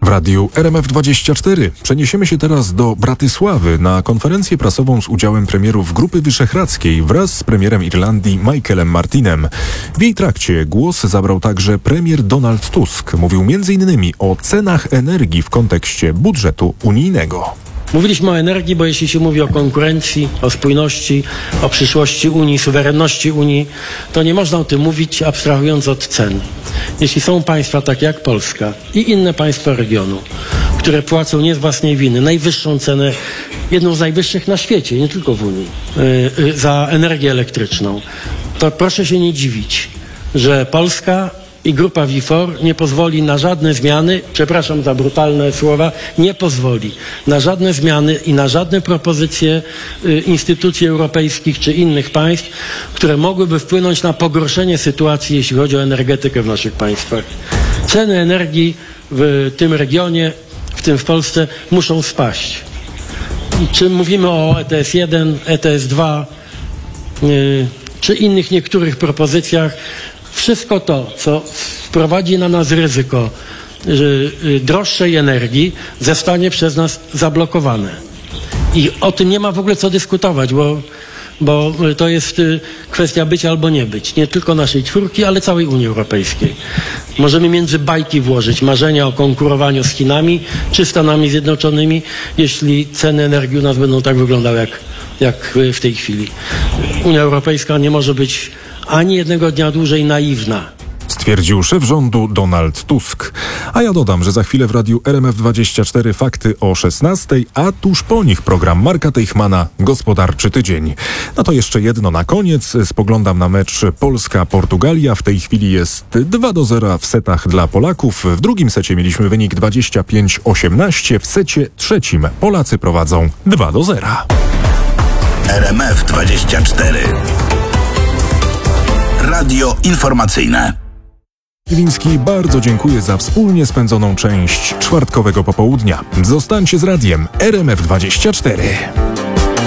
W radiu RMF24 przeniesiemy się teraz do Bratysławy na konferencję prasową z udziałem premierów Grupy Wyszehradzkiej wraz z premierem Irlandii Michaelem Martinem. W jej trakcie głos zabrał także premier Donald Tusk. Mówił m.in. o cenach energii w kontekście budżetu unijnego. Mówiliśmy o energii, bo jeśli się mówi o konkurencji, o spójności, o przyszłości Unii, suwerenności Unii, to nie można o tym mówić abstrahując od cen. Jeśli są państwa takie jak Polska i inne państwa regionu, które płacą nie z własnej winy najwyższą cenę, jedną z najwyższych na świecie, nie tylko w Unii, za energię elektryczną, to proszę się nie dziwić, że Polska i Grupa WIFOR nie pozwoli na żadne zmiany, przepraszam za brutalne słowa, nie pozwoli na żadne zmiany i na żadne propozycje instytucji europejskich czy innych państw, które mogłyby wpłynąć na pogorszenie sytuacji, jeśli chodzi o energetykę w naszych państwach. Ceny energii w tym regionie, w tym w Polsce, muszą spaść. I czy mówimy o ETS-1, ETS-2 czy innych niektórych propozycjach, wszystko to, co wprowadzi na nas ryzyko droższej energii, zostanie przez nas zablokowane. I o tym nie ma w ogóle co dyskutować, bo to jest kwestia być albo nie być. Nie tylko naszej czwórki, ale całej Unii Europejskiej. Możemy między bajki włożyć marzenia o konkurowaniu z Chinami czy Stanami Zjednoczonymi, jeśli ceny energii u nas będą tak wyglądały jak w tej chwili. Unia Europejska nie może być ani jednego dnia dłużej naiwna. Stwierdził szef rządu Donald Tusk. A ja dodam, że za chwilę w radiu RMF24 fakty o 16:00, a tuż po nich program Marka Teichmana Gospodarczy Tydzień. No to jeszcze jedno na koniec. Spoglądam na mecz Polska-Portugalia. W tej chwili jest 2-0 w setach dla Polaków. W drugim secie mieliśmy wynik 25-18. W secie trzecim Polacy prowadzą 2-0. RMF24. Radio informacyjne. Gliński bardzo dziękuję za wspólnie spędzoną część czwartkowego popołudnia. Zostańcie z radiem RMF24.